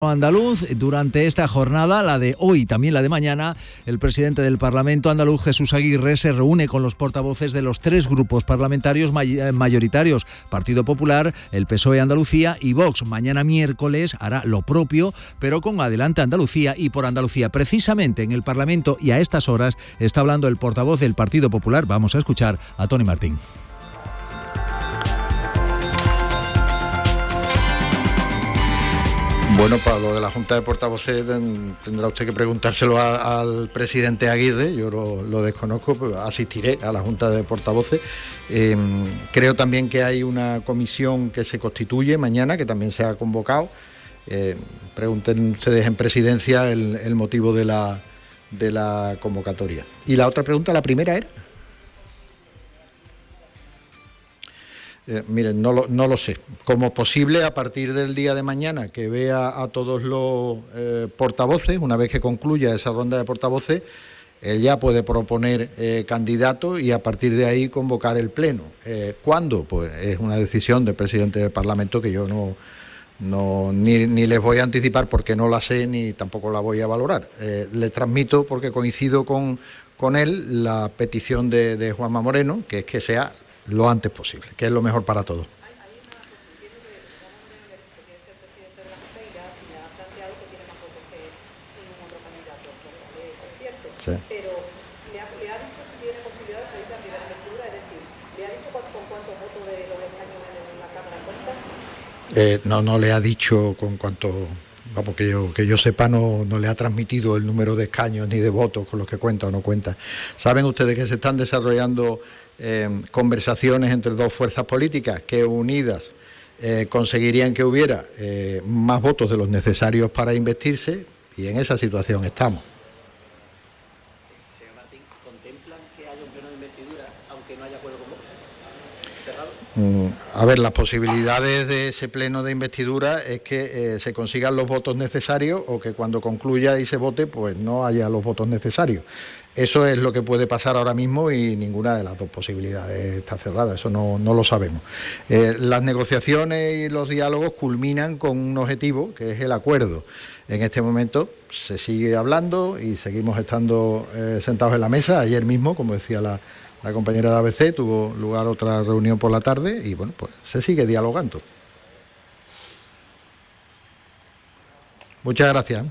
andaluz. Durante esta jornada, la de hoy, también la de mañana, el presidente del Parlamento andaluz, Jesús Aguirre, se reúne con los portavoces de los tres grupos parlamentarios mayoritarios, Partido Popular, el PSOE Andalucía y Vox. Mañana miércoles hará lo propio, pero con Adelante Andalucía y por Andalucía. Precisamente en el Parlamento y a estas horas está hablando el portavoz del Partido Popular. Vamos a escuchar a Tony Martín. Bueno, para lo de la Junta de Portavoces tendrá usted que preguntárselo al presidente Aguirre. Yo lo desconozco, pero asistiré a la Junta de Portavoces. Creo también que hay una comisión que se constituye mañana, que también se ha convocado. Pregunten ustedes en presidencia el motivo de la convocatoria. Y la otra pregunta, la primera era... miren, no lo sé. Como posible, a partir del día de mañana, que vea a todos los portavoces, una vez que concluya esa ronda de portavoces, él ya puede proponer candidatos y a partir de ahí convocar el pleno. ¿Cuándo? Pues es una decisión del presidente del Parlamento que yo ni les voy a anticipar porque no la sé ni tampoco la voy a valorar. Le transmito, porque coincido con él, la petición de Juanma Moreno, que es que sea lo antes posible, que es lo mejor para todos. Sí. Pero le ha dicho si tiene posibilidad de salir candidato de figura, es decir, ¿le ha dicho con cuántos votos de los escaños en la Cámara cuenta? No le ha dicho con cuánto, vamos, que yo sepa, no le ha transmitido el número de escaños ni de votos con los que cuenta o no cuenta. Saben ustedes que se están desarrollando conversaciones entre dos fuerzas políticas que unidas conseguirían que hubiera más votos de los necesarios para investirse, y en esa situación estamos. Señor Martín, ¿contemplan que haya un pleno de investidura aunque no haya acuerdo con Vox? ¿Cerrado? A ver, las posibilidades de ese pleno de investidura es que se consigan los votos necesarios o que cuando concluya y se vote, pues no haya los votos necesarios. Eso es lo que puede pasar ahora mismo y ninguna de las dos posibilidades está cerrada, eso no lo sabemos. Las negociaciones y los diálogos culminan con un objetivo, que es el acuerdo. En este momento se sigue hablando y seguimos estando sentados en la mesa. Ayer mismo, como decía la compañera de ABC, tuvo lugar otra reunión por la tarde y bueno, pues se sigue dialogando. Muchas gracias.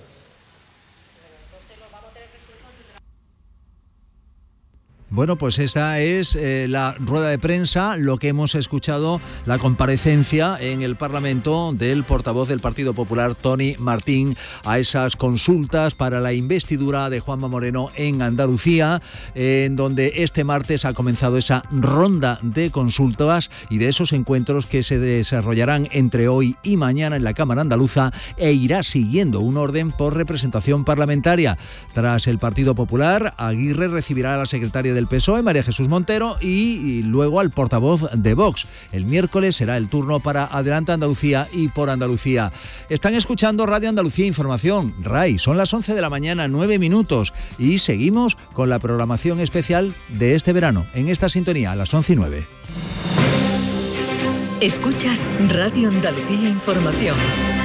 Bueno, pues esta es la rueda de prensa, lo que hemos escuchado, la comparecencia en el Parlamento del portavoz del Partido Popular, Tony Martín, a esas consultas para la investidura de Juanma Moreno en Andalucía, en donde este martes ha comenzado esa ronda de consultas y de esos encuentros que se desarrollarán entre hoy y mañana en la Cámara Andaluza e irá siguiendo un orden por representación parlamentaria. Tras el Partido Popular, Aguirre recibirá a la secretaria del PSOE, María Jesús Montero, y luego al portavoz de Vox. El miércoles será el turno para Adelante Andalucía y por Andalucía. Están escuchando Radio Andalucía Información, RAI. Son las 11 de la mañana, 9 minutos, y seguimos con la programación especial de este verano, en esta sintonía, a las 11:09. Escuchas Radio Andalucía Información.